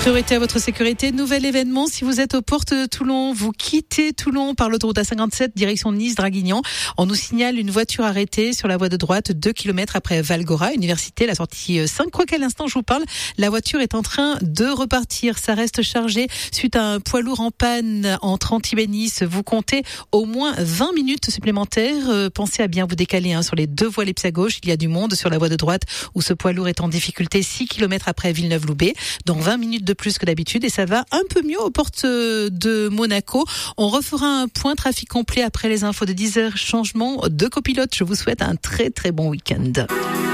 Priorité à votre sécurité. Nouvel événement. Si vous êtes aux portes de Toulon, vous quittez Toulon par l'autoroute A57, direction Nice-Draguignan. On nous signale une voiture arrêtée sur la voie de droite, 2 km après Valgora, université, la sortie 5. Quoi qu'à l'instant, je vous parle, la voiture est en train de repartir. Ça reste chargé suite à un poids lourd en panne entre Antibes et Nice. Vous comptez au moins 20 minutes supplémentaires. Pensez à bien vous décaler sur les deux voies Leipzig à gauche. Il y a du monde sur la voie de droite où ce poids lourd est en difficulté 6 km après Villeneuve-Loubet. Donc 20 minutes de plus que d'habitude et ça va un peu mieux aux portes de Monaco. On refera un point trafic complet après les infos de 10h. Changement de copilote. Je vous souhaite un très très bon week-end.